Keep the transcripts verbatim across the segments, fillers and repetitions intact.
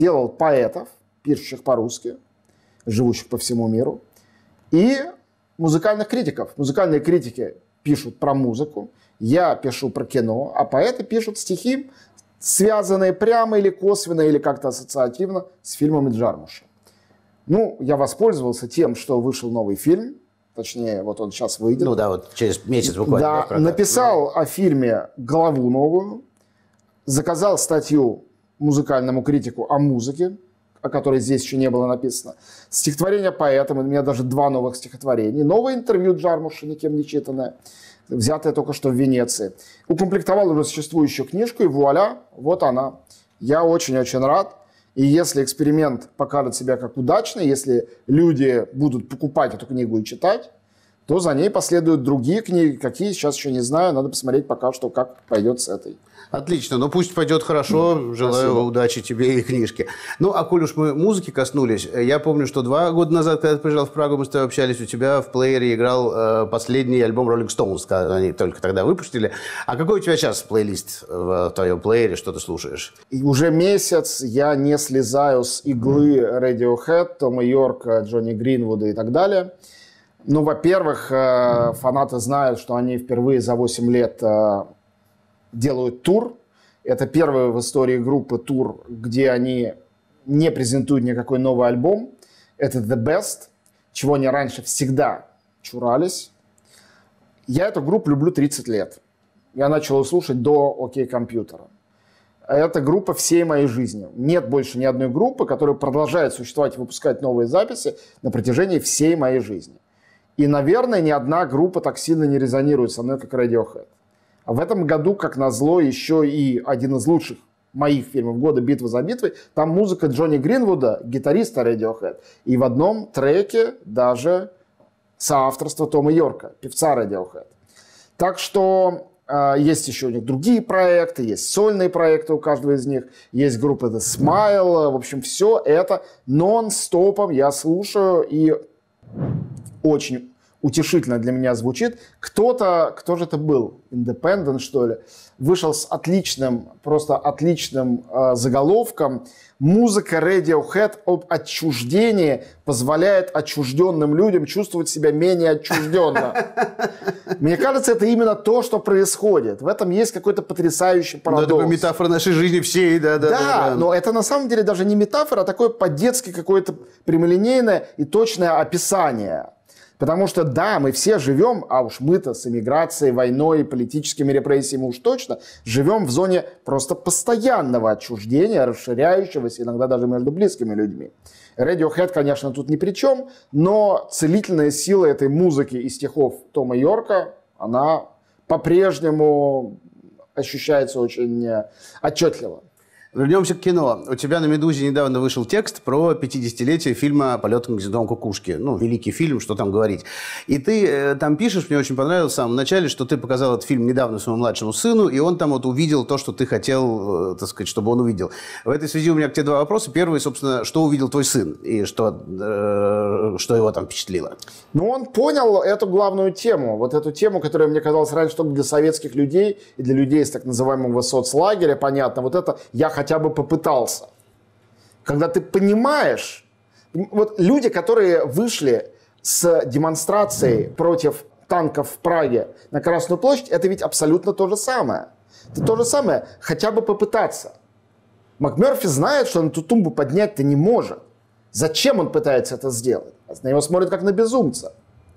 делал поэтов, пишущих по-русски, живущих по всему миру, и музыкальных критиков. Музыкальные критики пишут про музыку, я пишу про кино, а поэты пишут стихи, связанные прямо или косвенно, или как-то ассоциативно с фильмами Джармуша. Ну, я воспользовался тем, что вышел новый фильм, точнее, вот он сейчас выйдет. Ну да, вот через месяц буквально. Да, написал о фильме главу новую, заказал статью музыкальному критику о музыке, о которой здесь еще не было написано. Стихотворение поэтам, у меня даже два новых стихотворения. Новое интервью Джармуша, никем не читанное, взятое только что в Венеции. Укомплектовал уже существующую книжку, и вуаля, вот она. Я очень-очень рад. И если эксперимент покажет себя как удачный, если люди будут покупать эту книгу и читать, то за ней последуют другие книги. Какие, сейчас еще не знаю. Надо посмотреть пока что, как пойдет с этой. Отлично. Ну, пусть пойдет хорошо. Желаю Спасибо. удачи тебе и книжке. Ну, а коль уж мы музыки коснулись, я помню, что два года назад, когда ты приезжал в Прагу, мы с тобой общались, у тебя в плеере играл э, последний альбом Rolling Stones, когда они только тогда выпустили. А какой у тебя сейчас плейлист в твоем плеере? Что ты слушаешь? И уже месяц я не слезаю с иглы Radiohead, Тома Йорка, Джонни Гринвуда и так далее. Ну, во-первых, э, фанаты знают, что они впервые за восемь лет э, делают тур. Это первый в истории группы тур, где они не презентуют никакой новый альбом. Это The Best, чего они раньше всегда чурались. Я эту группу люблю тридцать лет. Я начал ее слушать до OK Компьютера. Это группа всей моей жизни. Нет больше ни одной группы, которая продолжает существовать и выпускать новые записи на протяжении всей моей жизни. И, наверное, ни одна группа так сильно не резонирует со мной, как Radiohead. А в этом году, как назло, еще и один из лучших моих фильмов года «Битва за битвой». Там музыка Джонни Гринвуда, гитариста Radiohead. И в одном треке даже соавторство Тома Йорка, певца Radiohead. Так что э, есть еще у них другие проекты, есть сольные проекты у каждого из них, есть группа The Smile. В общем, все это нон-стопом я слушаю, и очень утешительно для меня звучит. Кто-то, кто же это был? Independent, что ли? Вышел с отличным, просто отличным э, заголовком. Музыка Radiohead об отчуждении позволяет отчужденным людям чувствовать себя менее отчужденно. Мне кажется, это именно то, что происходит. В этом есть какой-то потрясающий парадокс. Ну, это метафора нашей жизни всей, да, да, Да, да, да. но это на самом деле даже не метафора, а такое по-детски какое-то прямолинейное и точное описание. Потому что, да, мы все живем, а уж мы-то с эмиграцией, войной, политическими репрессиями уж точно, живем в зоне просто постоянного отчуждения, расширяющегося иногда даже между близкими людьми. Radiohead, конечно, тут ни при чем, но целительная сила этой музыки и стихов Тома Йорка, она по-прежнему ощущается очень отчетливо. Вернемся к кино. У тебя на «Медузе» недавно вышел текст про пятидесятилетие фильма «Полет гнездом кукушки». Ну, великий фильм, что там говорить. И ты э, там пишешь, мне очень понравилось в самом начале, что ты показал этот фильм недавно своему младшему сыну, и он там вот увидел то, что ты хотел, э, так сказать, чтобы он увидел. В этой связи у меня к тебе два вопроса. Первый, собственно, что увидел твой сын и что, э, что его там впечатлило? Ну, он понял эту главную тему. Вот эту тему, которая мне казалась раньше только для советских людей и для людей из так называемого соцлагеря, понятно. Вот это «я хотя бы попытался». Когда ты понимаешь, вот люди, которые вышли с демонстрацией против танков в Праге на Красную площадь, это ведь абсолютно то же самое. Это то же самое, хотя бы попытаться. МакМёрфи знает, что он эту тумбу поднять-то не может. Зачем он пытается это сделать? На него смотрят как на безумца.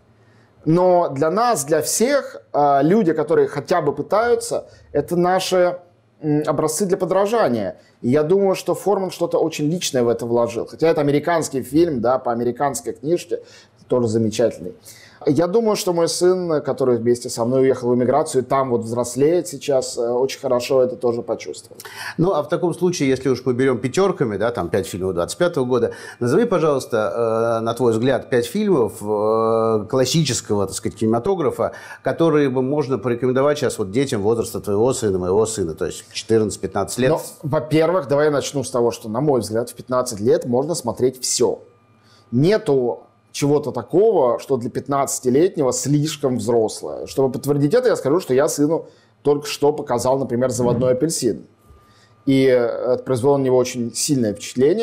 Но для нас, для всех, люди, которые хотя бы пытаются, это наши образцы для подражания. И я думаю, что Форман что-то очень личное в это вложил. Хотя это американский фильм, да, по американской книжке, тоже замечательный. Я думаю, что мой сын, который вместе со мной уехал в эмиграцию, там вот взрослеет сейчас, очень хорошо это тоже почувствовал. Ну, а в таком случае, если уж мы берем пятерками, да, там пять фильмов двадцать пятого года, назови, пожалуйста, на твой взгляд, пять фильмов классического, так сказать, кинематографа, которые бы можно порекомендовать сейчас вот детям возраста твоего сына, моего сына, то есть четырнадцать-пятнадцать лет. Ну, во-первых, давай я начну с того, что, на мой взгляд, в пятнадцать лет можно смотреть все. Нету чего-то такого, что для пятнадцатилетнего слишком взрослое. Чтобы подтвердить это, я скажу, что я сыну только что показал, например, «Заводной апельсин». и это произвело на него очень сильное впечатление.